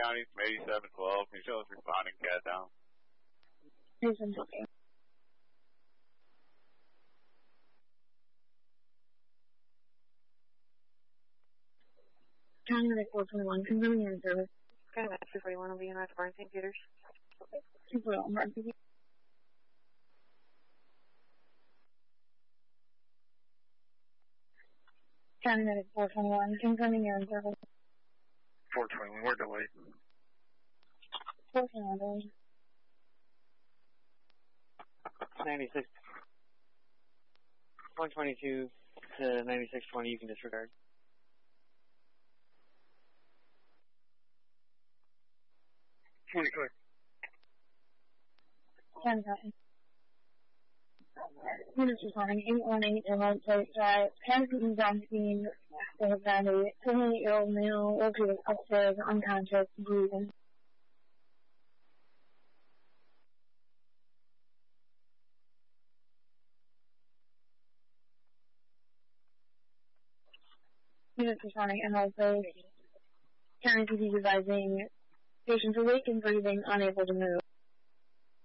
County from 8712. Can you show us responding cat down? Jason, okay. County Medic 421, confirming your service. County Medic 241 will be in Barn St. Peters. 241, Barn St. Peters. County Medic 421, confirming your service. 421, we're delayed. 421, delayed. 96. 122 to 9620, you can disregard. Fully clear. County Cotton. Units responding 818 Emerald Place Drive. County John Scene. They have found a 28-year-old male located upstairs, unconscious, breathing. Units responding Emerald Place. County PD advising patients awake and breathing, unable to move.